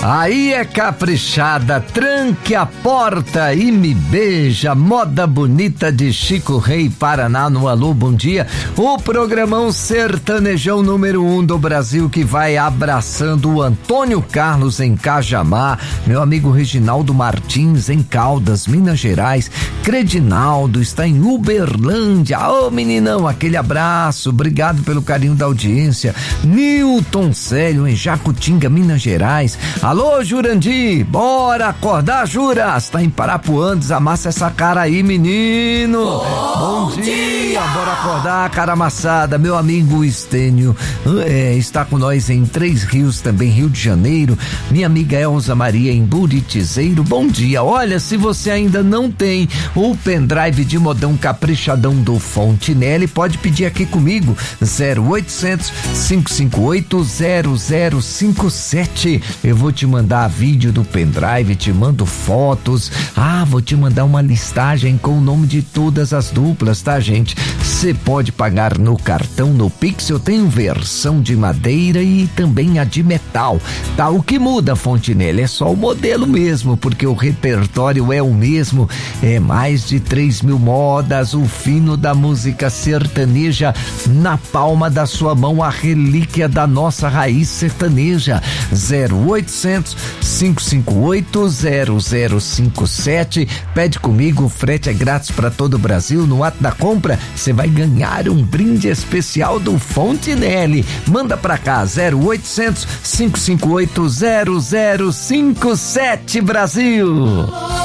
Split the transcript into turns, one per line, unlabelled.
Aí é caprichada, tranque a porta e me beija, moda bonita de Chico Rei, Paraná, no Alô Bom Dia, o programão sertanejão número 1 do Brasil que vai abraçando o Antônio Carlos em Cajamar, meu amigo Reginaldo Martins em Caldas, Minas Gerais, Credinaldo está em Uberlândia, ô meninão, aquele abraço, obrigado pelo carinho da audiência, Nilton Célio em Jacutinga, Minas Gerais, alô Jurandir, bora acordar, Juras, tá em Parapuã, amassa essa cara aí, menino. Bom dia, bora acordar, cara amassada. Meu amigo Estênio está com nós em Três Rios, também Rio de Janeiro. Minha amiga Elza Maria em Buritizeiro, bom dia. Olha, se você ainda não tem o pendrive de modão caprichadão do Fontinelli, pode pedir aqui comigo, 0800 558 0057. Eu vou te mandar vídeo do pendrive, te mando fotos, vou te mandar uma listagem com o nome de todas as duplas, tá, gente? Você pode pagar no cartão, no Pix, eu tenho versão de madeira e também a de metal, tá? O que muda, Fontinelli, é só o modelo mesmo, porque o repertório é o mesmo, é mais de 3.000 modas, o fino da música sertaneja na palma da sua mão, a relíquia da nossa raiz sertaneja, 0800 558 0057. Pede comigo, o frete é grátis para todo o Brasil. No ato da compra, você vai ganhar um brinde especial do Fontinelli. Manda pra cá, 0800 558 0057, Brasil.